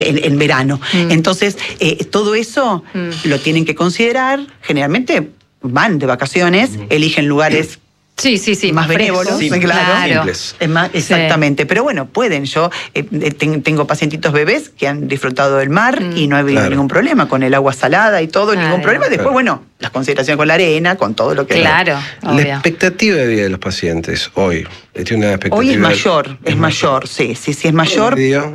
en verano. Entonces, todo eso lo tienen que considerar. Generalmente van de vacaciones, eligen lugares más benévolos, claro. Es más, exactamente. Pero bueno, pueden. Yo tengo pacientitos bebés que han disfrutado del mar y no ha habido ningún problema con el agua salada y todo, ningún problema. Después, bueno, las consideraciones con la arena, con todo lo que... Claro, la expectativa de vida de los pacientes hoy. Tiene una expectativa... Hoy es mayor, sí, es mayor.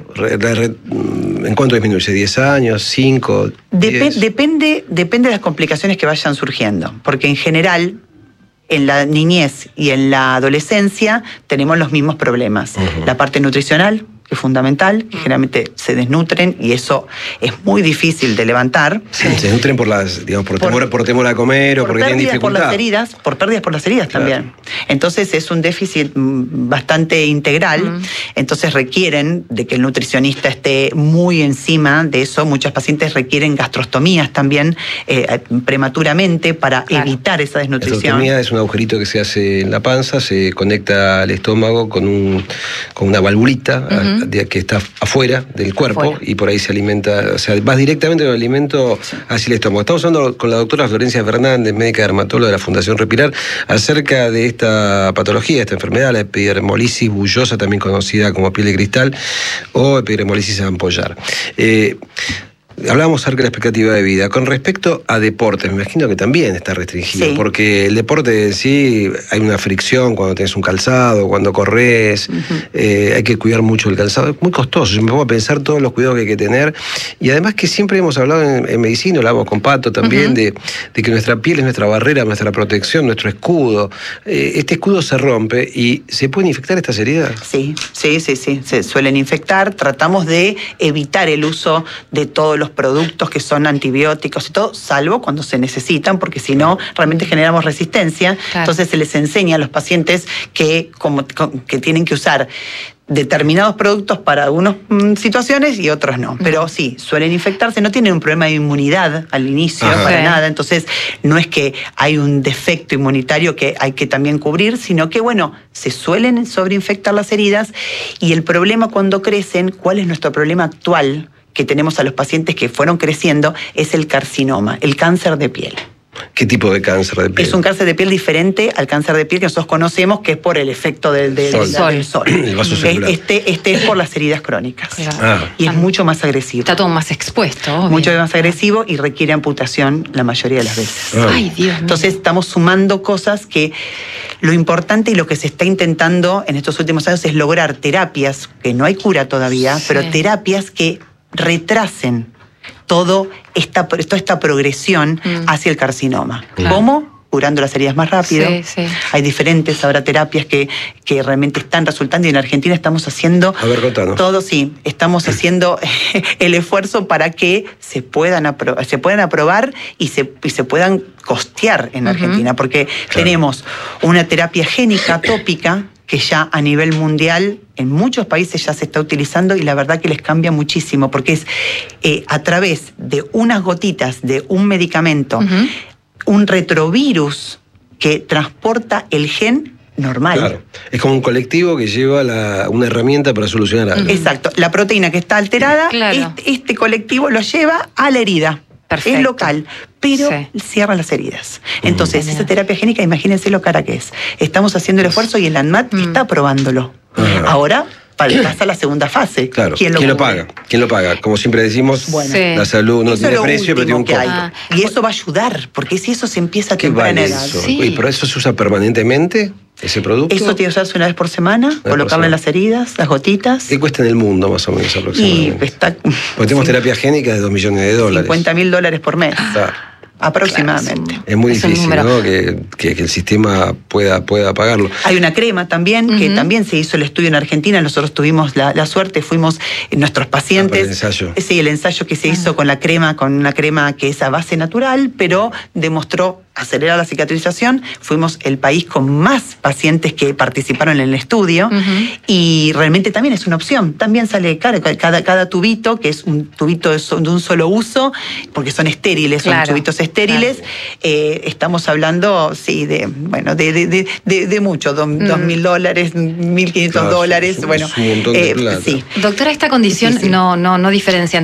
¿En cuánto disminuye? ¿10 años? ¿5? Depende de las complicaciones que vayan surgiendo. Porque en general, en la niñez y en la adolescencia tenemos los mismos problemas. La parte nutricional, que es fundamental, que generalmente se desnutren y eso es muy difícil de levantar. Se desnutren por temor a comer o porque tienen dificultad. Por pérdidas por las heridas también. Entonces es un déficit bastante integral, entonces requieren de que el nutricionista esté muy encima de eso. Muchos pacientes requieren gastrostomías también prematuramente para evitar esa desnutrición. La gastrostomía es un agujerito que se hace en la panza, se conecta al estómago con una valvulita que está afuera del cuerpo y por ahí se alimenta, o sea, vas directamente con el alimento hacia el estómago. Estamos hablando con la doctora Florencia Fernández, médica dermatóloga de la Fundación Respirar, acerca de esta patología, esta enfermedad, la epidermolisis bullosa, también conocida como piel de cristal o epidermolisis ampollar. Hablábamos acerca de la expectativa de vida. Con respecto a deportes, me imagino que también está restringido, porque el deporte en sí hay una fricción cuando tenés un calzado, cuando corres, hay que cuidar mucho el calzado, es muy costoso. Yo me pongo a pensar todos los cuidados que hay que tener, y además que siempre hemos hablado en medicina, hablamos con Pato también, de que nuestra piel es nuestra barrera, nuestra protección, nuestro escudo. Este escudo se rompe y ¿se pueden infectar estas heridas? Sí, se suelen infectar. Tratamos de evitar el uso de todos los productos que son antibióticos y todo, salvo cuando se necesitan, porque si no, realmente generamos resistencia. Entonces se les enseña a los pacientes que tienen que usar determinados productos para algunas situaciones y otros no. Pero sí, suelen infectarse, no tienen un problema de inmunidad al inicio, para nada. Entonces, no es que hay un defecto inmunitario que hay que también cubrir, sino que, bueno, se suelen sobreinfectar las heridas. Y el problema cuando crecen, ¿cuál es nuestro problema actual que tenemos a los pacientes que fueron creciendo? Es el carcinoma, el cáncer de piel. ¿Qué tipo de cáncer de piel? Es un cáncer de piel diferente al cáncer de piel que nosotros conocemos, que es por el efecto del sol. El vaso celular. Este es por las heridas crónicas. Y es mucho más agresivo. Está todo más expuesto, obvio. Mucho más agresivo y requiere amputación la mayoría de las veces. Ay, Dios mío. Entonces estamos sumando cosas que lo importante y lo que se está intentando en estos últimos años es lograr terapias, que no hay cura todavía, pero terapias que retrasen toda esta progresión hacia el carcinoma. ¿Cómo? Curando las heridas más rápido. Hay diferentes ahora terapias que realmente están resultando, y en Argentina estamos haciendo estamos haciendo el esfuerzo para que se puedan aprobar y se puedan costear en Argentina, porque tenemos una terapia génica tópica que ya a nivel mundial en muchos países ya se está utilizando, y la verdad que les cambia muchísimo, porque es a través de unas gotitas de un medicamento, un retrovirus que transporta el gen normal. Claro, es como un colectivo que lleva una herramienta para solucionar algo. Exacto, la proteína que está alterada, este colectivo lo lleva a la herida. Es local, pero cierra las heridas. Entonces, esa terapia génica, imagínense lo cara que es. Estamos haciendo el esfuerzo y el ANMAT está aprobándolo. Ahora pasa la segunda fase. Claro. ¿Quién lo paga? ¿Quién lo paga? Como siempre decimos, la salud no tiene precio, pero tiene un costo. Y eso va a ayudar, porque si eso se empieza a temprana edad. ¿Y por eso se usa permanentemente ese producto? Eso tiene que usarse una vez por semana, colocarle en las heridas, las gotitas. ¿Qué cuesta en el mundo más o menos aproximadamente? Porque tenemos terapia génica de $2 millones. $50.000 por mes. Aproximadamente. Claro, es muy difícil, ¿no? Que el sistema pueda pagarlo. Hay una crema también, que también se hizo el estudio en Argentina. Nosotros tuvimos la suerte, fuimos nuestros pacientes. El ensayo. Sí, el ensayo que se hizo con una crema que es a base natural, pero demostró acelerar la cicatrización. Fuimos el país con más pacientes que participaron en el estudio, y realmente también es una opción. También sale caro cada tubito, que es un tubito de un solo uso, porque son estériles, son tubitos estériles, estamos hablando, sí, de mucho, $2.000, $1.500, claro, bueno. Es un montón de plata. Sí. Doctora, esta condición Difícil. no diferencia